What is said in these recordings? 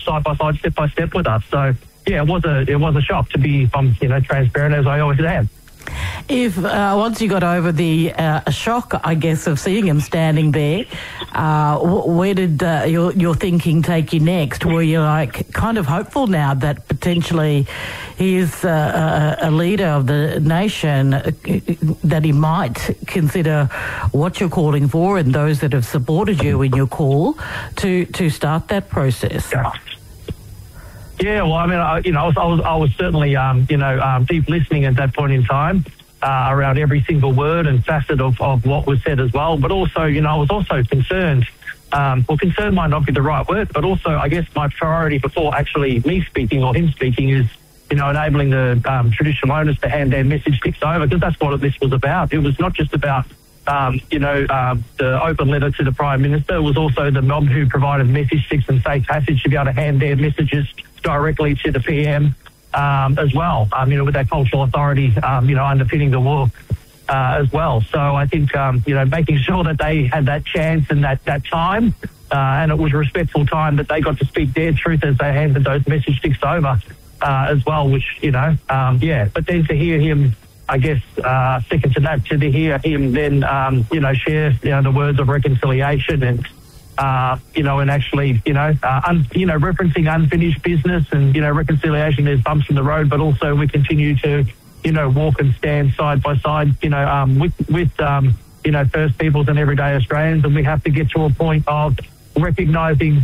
side by side, step by step with us. So yeah, it was a shock, to be transparent as I always am. If once you got over the shock, I guess, of seeing him standing there, where did your thinking take you next? Were you kind of hopeful now that potentially he is a leader of the nation, that he might consider what you're calling for and those that have supported you in your call to start that process? Yeah, well, I mean, I was certainly, deep listening at that point in time around every single word and facet of what was said as well. But also, I was also concerned. Concerned might not be the right word, but also, I guess, my priority before actually me speaking or him speaking is, enabling the traditional owners to hand their message sticks over, because that's what this was about. It was not just about the open letter to the Prime Minister. It was also the mob who provided message sticks and safe passage to be able to hand their messages directly to the PM as well, with that cultural authority, underpinning the war as well. So I think, making sure that they had that chance and that time, and it was respectful time that they got to speak their truth as they handed those message sticks over as well, which, but then to hear him, I guess, second to that, to hear him then, share, the words of reconciliation and, and actually, referencing unfinished business and, reconciliation, there's bumps in the road, but also we continue to, walk and stand side by side, with First Peoples and everyday Australians, and we have to get to a point of recognising,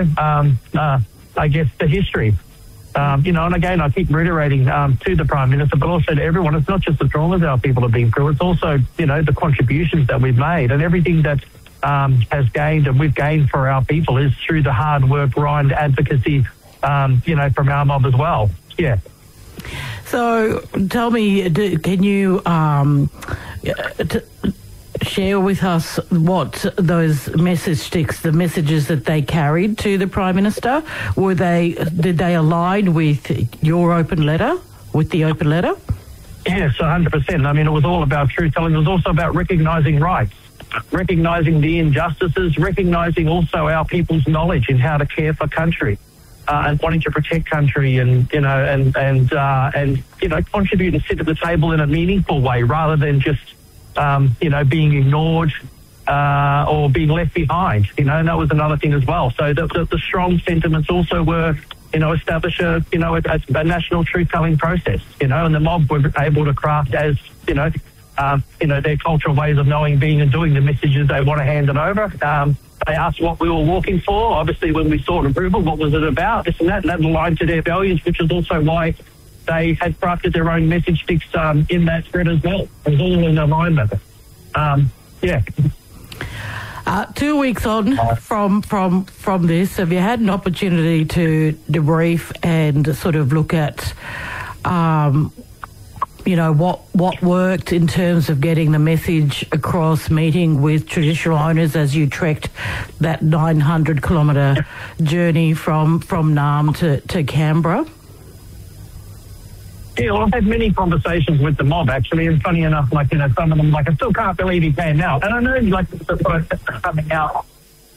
I guess, the history. And again, I keep reiterating to the Prime Minister, but also to everyone, it's not just the traumas our people have been through, it's also, the contributions that we've made, and everything that has gained and we've gained for our people is through the hard work, grind, advocacy, from our mob as well. Yeah. So tell me, can you share with us what those message sticks, the messages that they carried to the Prime Minister, did they align with your open letter, with the open letter? Yes, 100%. I mean, it was all about truth telling. It was also about recognising rights, recognising the injustices, recognising also our people's knowledge in how to care for country, and wanting to protect country and contribute and sit at the table in a meaningful way rather than just, being ignored or being left behind, and that was another thing as well. So the strong sentiments also were, establish a national truth-telling process, and the mob were able to craft as, their cultural ways of knowing, being and doing the messages they want to hand it over. They asked what we were walking for. Obviously, when we sought approval, what was it about, this and that aligned to their values, which is also why they had crafted their own message sticks in that thread as well. It was all in alignment. 2 weeks on from this, have you had an opportunity to debrief and sort of look at, what worked in terms of getting the message across, meeting with traditional owners as you trekked that 900-kilometre journey from Naarm to Canberra? Yeah, well, I've had many conversations with the mob, actually, and funny enough, some of them, I still can't believe he came out. And I know, the process of coming out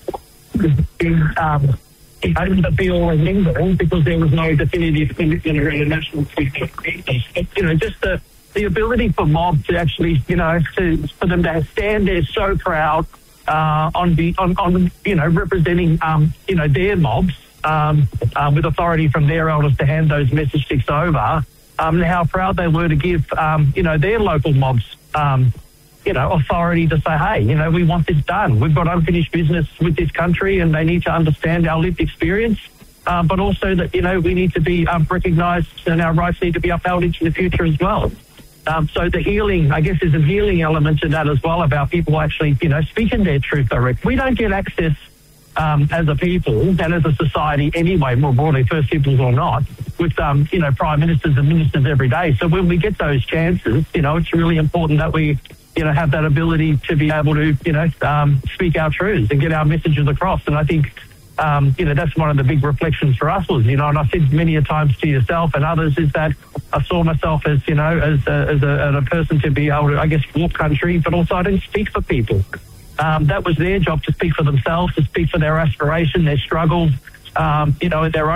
in the be-all and end-all, because there was no definitive international treatment. Just the ability for mob to actually, for them to stand there so proud on representing, their mobs with authority from their elders to hand those message sticks over. And how proud they were to give, their local mobs, authority to say, hey, we want this done. We've got unfinished business with this country and they need to understand our lived experience, but also that, we need to be recognised and our rights need to be upheld into the future as well. So the healing, I guess, is a healing element to that as well, about people actually, speaking their truth direct. We don't get access as a people and as a society anyway, more broadly, First Peoples or not, with, Prime Ministers and Ministers every day. So when we get those chances, it's really important that we, have that ability to be able to, speak our truths and get our messages across. And I think, that's one of the big reflections for us was, and I said many a times to yourself and others, is that I saw myself as, as a person to be able to, I guess, walk country, but also I didn't speak for people. That was their job, to speak for themselves, to speak for their aspiration, their struggles, in their